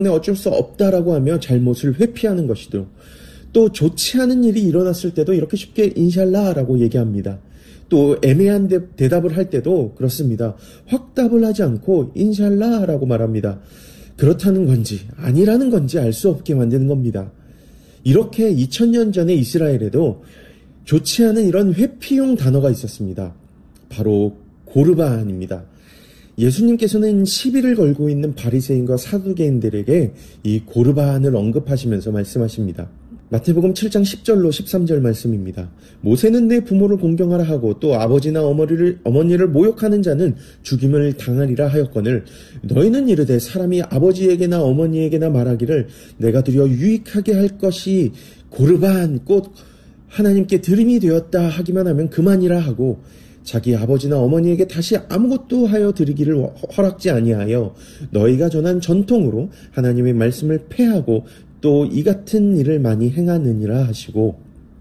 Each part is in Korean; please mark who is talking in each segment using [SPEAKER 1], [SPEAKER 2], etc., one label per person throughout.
[SPEAKER 1] 어쩔 수 없다라고 하며 잘못을 회피하는 것이죠. 또 좋지 않은 일이 일어났을 때도 이렇게 쉽게 인샬라라고 얘기합니다. 또 애매한 대답을 할 때도 그렇습니다. 확답을 하지 않고 인샬라라고 말합니다. 그렇다는 건지 아니라는 건지 알 수 없게 만드는 겁니다. 이렇게 2000년 전에 이스라엘에도 좋지 않은 이런 회피용 단어가 있었습니다. 바로 고르반입니다. 예수님께서는 시비를 걸고 있는 바리새인과 사두개인들에게 이 고르반을 언급하시면서 말씀하십니다. 마태복음 7장 10절로 13절 말씀입니다. 모세는 내 부모를 공경하라 하고 또 아버지나 어머니를 모욕하는 자는 죽임을 당하리라 하였거늘 너희는 이르되 사람이 아버지에게나 어머니에게나 말하기를 내가 드려 유익하게 할 것이 고르반 곧 하나님께 드림이 되었다 하기만 하면 그만이라 하고 자기 아버지나 어머니에게 다시 아무것도 하여 드리기를 허락지 아니하여 너희가 전한 전통으로 하나님의 말씀을 폐하고 또 이 같은 일을 많이 행하느니라 하시고,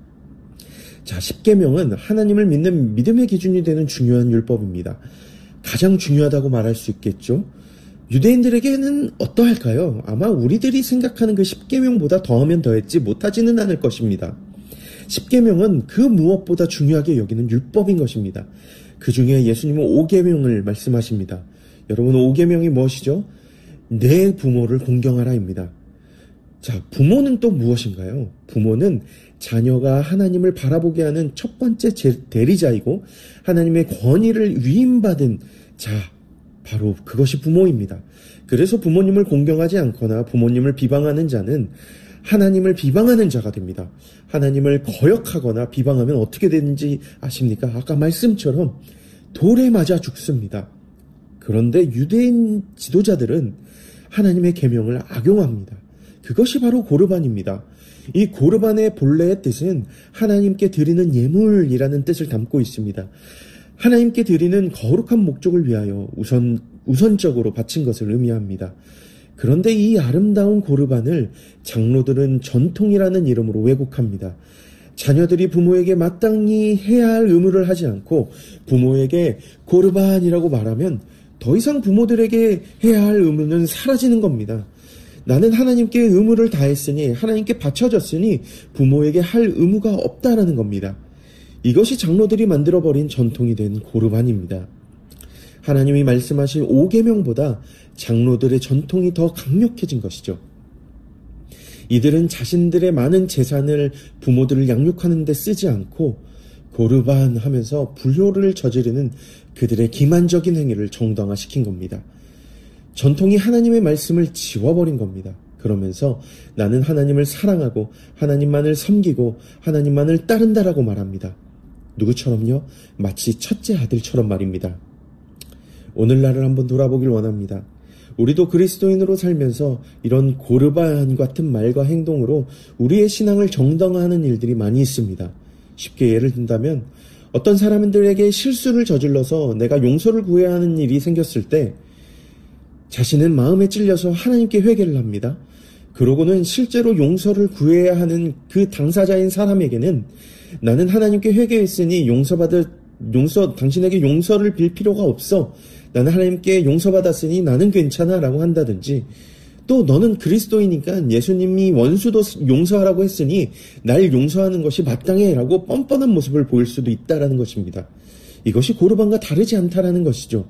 [SPEAKER 1] 자, 십계명은 하나님을 믿는 믿음의 기준이 되는 중요한 율법입니다. 가장 중요하다고 말할 수 있겠죠. 유대인들에게는 어떠할까요? 아마 우리들이 생각하는 그 십계명보다 더하면 더했지 못하지는 않을 것입니다. 십계명은 그 무엇보다 중요하게 여기는 율법인 것입니다. 그 중에 예수님은 5계명을 말씀하십니다. 여러분, 5계명이 무엇이죠? 내 부모를 공경하라입니다. 자, 부모는 또 무엇인가요? 부모는 자녀가 하나님을 바라보게 하는 첫 번째 대리자이고 하나님의 권위를 위임받은 자, 바로 그것이 부모입니다. 그래서 부모님을 공경하지 않거나 부모님을 비방하는 자는 하나님을 비방하는 자가 됩니다. 하나님을 거역하거나 비방하면 어떻게 되는지 아십니까? 아까 말씀처럼 돌에 맞아 죽습니다. 그런데 유대인 지도자들은 하나님의 계명을 악용합니다. 그것이 바로 고르반입니다. 이 고르반의 본래의 뜻은 하나님께 드리는 예물이라는 뜻을 담고 있습니다. 하나님께 드리는 거룩한 목적을 위하여 우선적으로 바친 것을 의미합니다. 그런데 이 아름다운 고르반을 장로들은 전통이라는 이름으로 왜곡합니다. 자녀들이 부모에게 마땅히 해야 할 의무를 하지 않고 부모에게 고르반이라고 말하면 더 이상 부모들에게 해야 할 의무는 사라지는 겁니다. 나는 하나님께 의무를 다했으니 하나님께 바쳐졌으니 부모에게 할 의무가 없다라는 겁니다. 이것이 장로들이 만들어버린 전통이 된 고르반입니다. 하나님이 말씀하신 5계명보다 장로들의 전통이 더 강력해진 것이죠. 이들은 자신들의 많은 재산을 부모들을 양육하는 데 쓰지 않고 고르반 하면서 불효를 저지르는 그들의 기만적인 행위를 정당화시킨 겁니다. 전통이 하나님의 말씀을 지워버린 겁니다. 그러면서 나는 하나님을 사랑하고 하나님만을 섬기고 하나님만을 따른다라고 말합니다. 누구처럼요? 마치 첫째 아들처럼 말입니다. 오늘날을 한번 돌아보길 원합니다. 우리도 그리스도인으로 살면서 이런 고르반 같은 말과 행동으로 우리의 신앙을 정당화하는 일들이 많이 있습니다. 쉽게 예를 든다면 어떤 사람들에게 실수를 저질러서 내가 용서를 구해야 하는 일이 생겼을 때 자신은 마음에 찔려서 하나님께 회개를 합니다. 그러고는 실제로 용서를 구해야 하는 그 당사자인 사람에게는 나는 하나님께 회개했으니 당신에게 용서를 빌 필요가 없어. 나는 하나님께 용서받았으니 나는 괜찮아 라고 한다든지, 또 너는 그리스도이니까 예수님이 원수도 용서하라고 했으니 날 용서하는 것이 마땅해 라고 뻔뻔한 모습을 보일 수도 있다라는 것입니다. 이것이 고르반과 다르지 않다라는 것이죠.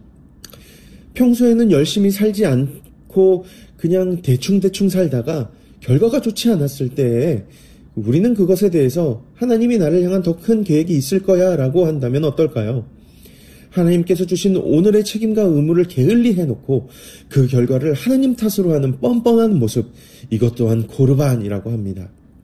[SPEAKER 1] 평소에는 열심히 살지 않고 그냥 대충 살다가 결과가 좋지 않았을 때에 우리는 그것에 대해서 하나님이 나를 향한 더 큰 계획이 있을 거야 라고 한다면 어떨까요? 하나님께서 주신 오늘의 책임과 의무를 게을리 해놓고 그 결과를 하나님 탓으로 하는 뻔뻔한 모습, 이것 또한 고르반이라고 합니다.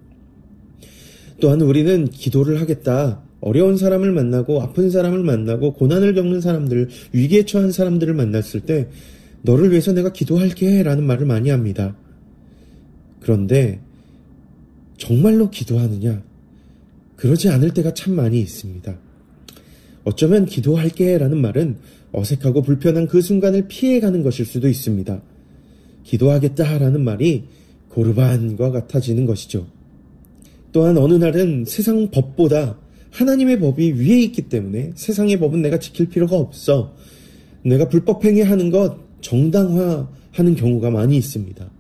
[SPEAKER 1] 또한 우리는 기도를 하겠다, 어려운 사람을 만나고 아픈 사람을 만나고 고난을 겪는 사람들, 위기에 처한 사람들을 만났을 때 너를 위해서 내가 기도할게 라는 말을 많이 합니다. 그런데 정말로 기도하느냐? 그러지 않을 때가 참 많이 있습니다. 어쩌면 기도할게 라는 말은 어색하고 불편한 그 순간을 피해가는 것일 수도 있습니다. 기도하겠다 라는 말이 고르반과 같아지는 것이죠. 또한 어느 날은 세상 법보다 하나님의 법이 위에 있기 때문에 세상의 법은 내가 지킬 필요가 없어. 내가 불법 행위하는 것 정당화하는 경우가 많이 있습니다.